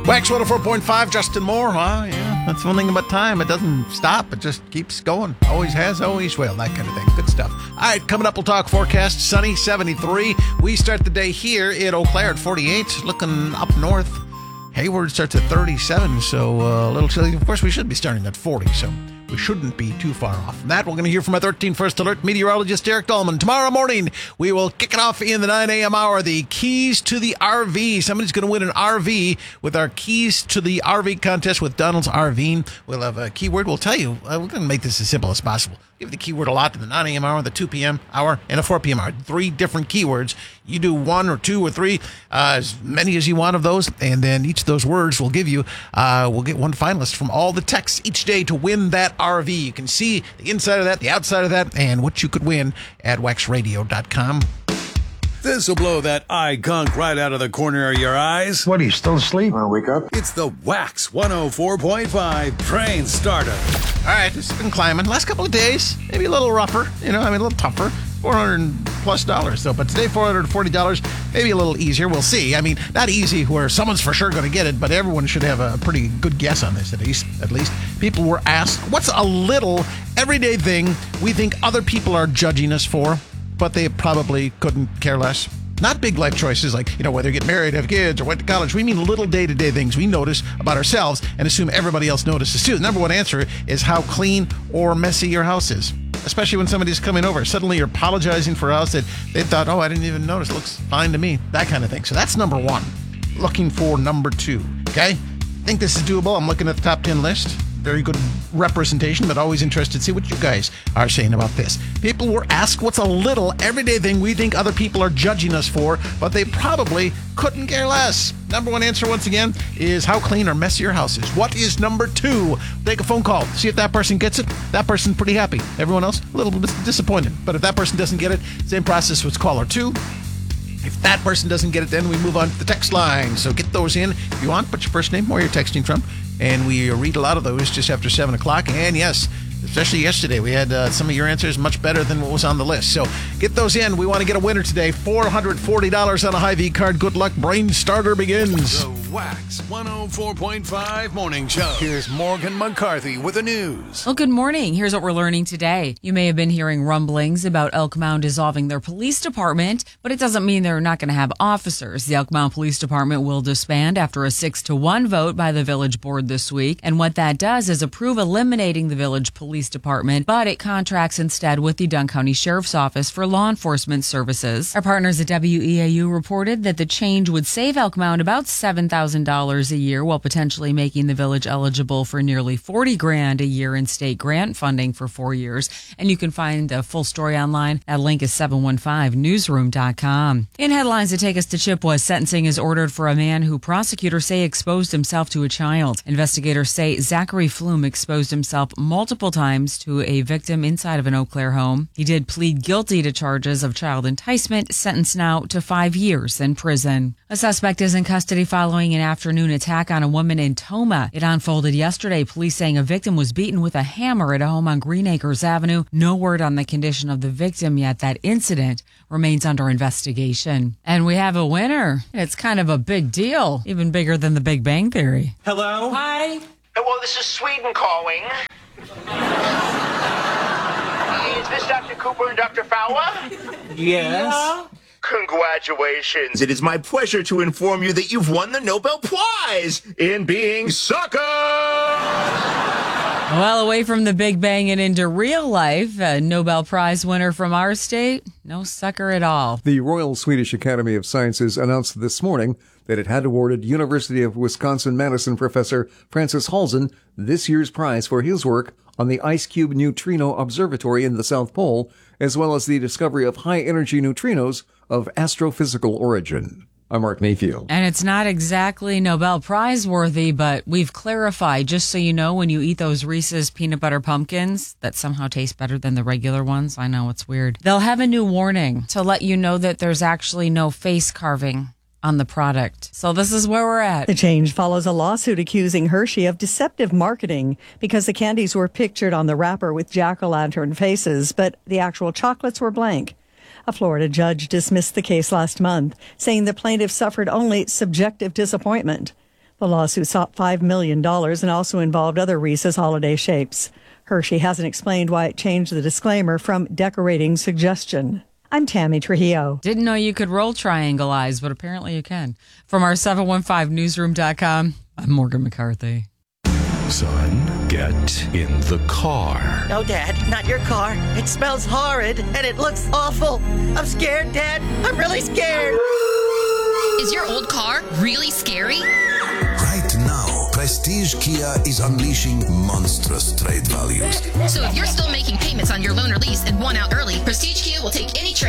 Wax 104.5, Justin Moore. Yeah, that's one thing about time. It doesn't stop. It just keeps going. Always has, always will. That kind of thing. Good stuff. All right, coming up, we'll talk forecast. Sunny, 73. We start the day here in Eau Claire at 48. Looking up north, Hayward starts at 37, so a little chilly. Of course, we should be starting at 40, so we shouldn't be too far off. From that, we're going to hear from our 13 First Alert meteorologist, Derek Dahlman. Tomorrow morning, we will kick it off in the 9 a.m. hour, the Keys to the RV. Somebody's going to win an RV with our Keys to the RV contest with Donald's RV. We'll have a keyword. We'll tell you. We're going to make this as simple as possible. Give the keyword a lot in the 9 a.m. hour, the 2 p.m. hour, and a 4 p.m. hour. 3 different keywords. You do 1 or 2 or 3, as many as you want of those, and then each of those words will give you, we'll get one finalist from all the texts each day to win that RV. You can see the inside of that, the outside of that, and what you could win at waxradio.com. This will blow that eye gunk right out of the corner of your eyes. What, are you still asleep? Want to wake up? It's the Wax 104.5 train starter. All right, it's been climbing. Last couple of days, maybe a little rougher, a little tougher. $400+ though, but today $440, maybe a little easier. We'll see. Not easy where someone's for sure going to get it, but everyone should have a pretty good guess on this at least. People were asked, what's a little everyday thing we think other people are judging us for, but they probably couldn't care less? Not big life choices like, whether you get married, have kids, or went to college. We mean little day-to-day things we notice about ourselves and assume everybody else notices too. The number one answer is how clean or messy your house is. Especially when somebody's coming over. Suddenly you're apologizing for a house that they thought, I didn't even notice. It looks fine to me. That kind of thing. So that's number one. Looking for number 2. Okay? Think this is doable. I'm looking at the top 10 list. Very good representation, but always interested to see what you guys are saying about this. People were asked what's a little everyday thing we think other people are judging us for, but they probably couldn't care less. Number one answer, once again, is how clean or messy your house is. What is number 2? Take a phone call. See if that person gets it. That person's pretty happy. Everyone else, a little bit disappointed. But if that person doesn't get it, same process with caller 2. If that person doesn't get it, then we move on to the text line. So get those in if you want. Put your first name, where you're texting from. And we read a lot of those just after 7 o'clock. And yes, especially yesterday, we had some of your answers much better than what was on the list. So get those in. We want to get a winner today. $440 on a Hy-Vee card. Good luck. Brain starter begins. The Wax 104.5 Morning Show. Here's Morgan McCarthy with the news. Well, good morning. Here's what we're learning today. You may have been hearing rumblings about Elk Mound dissolving their police department, but it doesn't mean they're not going to have officers. The Elk Mound Police Department will disband after a 6-1 vote by the village board this week. And what that does is approve eliminating the village police department, but it contracts instead with the Dunn County Sheriff's Office for law enforcement services. Our partners at WEAU reported that the change would save Elk Mound about $7,000 a year, while potentially making the village eligible for nearly $40,000 a year in state grant funding for 4 years. And you can find a full story online. That link is 715newsroom.com. In headlines that take us to Chippewa, sentencing is ordered for a man who prosecutors say exposed himself to a child. Investigators say Zachary Flume exposed himself multiple times to a victim inside of an Eau Claire home. He did plead guilty to charges of child enticement, sentenced now to 5 years in prison. A suspect is in custody following an afternoon attack on a woman in Tomah. It unfolded yesterday. Police saying a victim was beaten with a hammer at a home on Green Acres Avenue. No word on the condition of the victim yet. That incident remains under investigation. And we have a winner. It's kind of a big deal, even bigger than the Big Bang Theory. Hello? Hi. Well, this is Sweden calling. Is this Dr. Cooper and Dr. Fowler? Yes. Yeah. Congratulations. It is my pleasure to inform you that you've won the Nobel Prize in being sucker. Well, away from the Big Bang and into real life, a Nobel Prize winner from our state, no sucker at all. The Royal Swedish Academy of Sciences announced this morning that it had awarded University of Wisconsin-Madison professor Francis Halzen this year's prize for his work on the IceCube Neutrino Observatory in the South Pole, as well as the discovery of high-energy neutrinos of astrophysical origin. I'm Mark Mayfield. And it's not exactly Nobel Prize worthy, but we've clarified, just so you know, when you eat those Reese's peanut butter pumpkins that somehow taste better than the regular ones. I know, it's weird. They'll have a new warning to let you know that there's actually no face carving on the product. So this is where we're at. The change follows a lawsuit accusing Hershey of deceptive marketing because the candies were pictured on the wrapper with jack-o'-lantern faces, but the actual chocolates were blank. A Florida judge dismissed the case last month, saying the plaintiff suffered only subjective disappointment. The lawsuit sought $5 million and also involved other Reese's holiday shapes. Hershey hasn't explained why it changed the disclaimer from decorating suggestion. I'm Tammy Trujillo. Didn't know you could roll triangle eyes, but apparently you can. From our 715newsroom.com, I'm Morgan McCarthy. Son, get in the car. No, Dad, not your car. It smells horrid and it looks awful. I'm scared, Dad. I'm really scared. Is your old car really scary? Right now, Prestige Kia is unleashing monstrous trade values. So if you're still making payments on your loan or lease and want out early, Prestige Kia will take any trade